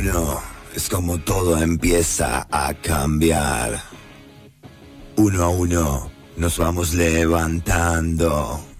uno es como todo empieza a cambiar. Uno a uno nos vamos levantando.